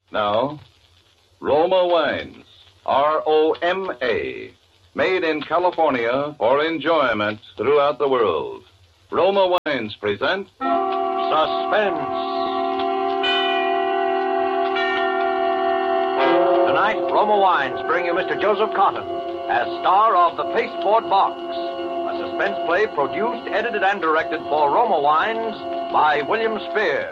Now, Roma Wines, R-O-M-A, made in California for enjoyment throughout the world. Roma Wines present Suspense. Tonight, Roma Wines bring you Mr. Joseph Cotton as star of The Pasteboard Box, a suspense play produced, edited, and directed for Roma Wines by William Spear.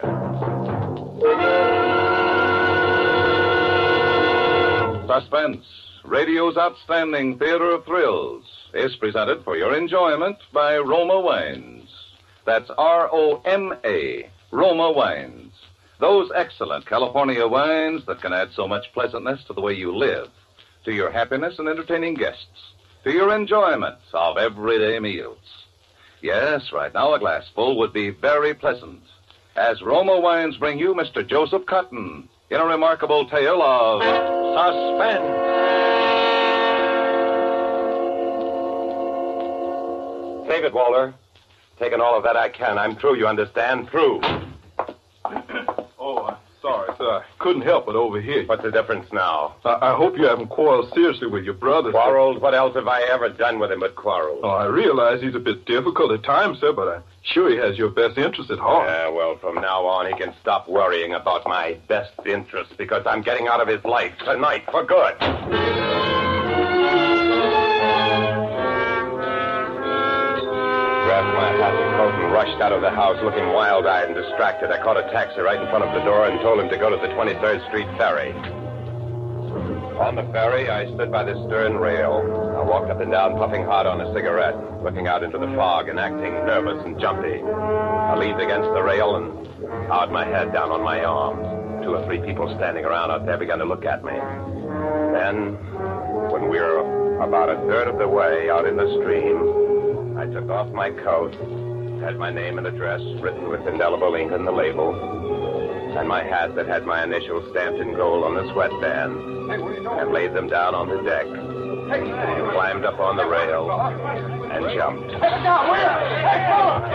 Suspense, radio's outstanding theater of thrills, is presented for your enjoyment by Roma Wines. That's R-O-M-A, Roma Wines. Those excellent California wines that can add so much pleasantness to the way you live, to your happiness in entertaining guests, to your enjoyment of everyday meals. Yes, right now a glassful would be very pleasant, as Roma Wines bring you Mr. Joseph Cotton in a remarkable tale of suspense. Save it, Walter. Taking all of that I can. I'm through, you understand? Through. Oh, sorry, sir. I couldn't help but overhear you. What's the difference now? I hope you haven't quarreled seriously with your brother. Quarreled? What else have I ever done with him but quarrel? Oh, I realize he's a bit difficult at times, sir, but I'm sure he has your best interest at heart. Yeah, well, from now on, he can stop worrying about my best interests because I'm getting out of his life tonight for good. Grabbed my hat and coat and rushed out of the house looking wild-eyed and distracted. I caught a taxi right in front of the door and told him to go to the 23rd Street ferry. On the ferry, I stood by the stern rail. I walked up and down, puffing hard on a cigarette, looking out into the fog and acting nervous and jumpy. I leaned against the rail and bowed my head down on my arms. 2 or 3 people standing around out there began to look at me. Then, when we were about a third of the way out in the stream, I took off my coat, had my name and address written with indelible ink on the label, and my hat that had my initials stamped in gold on the sweatband, and laid them down on the deck, climbed up on the rail, and jumped.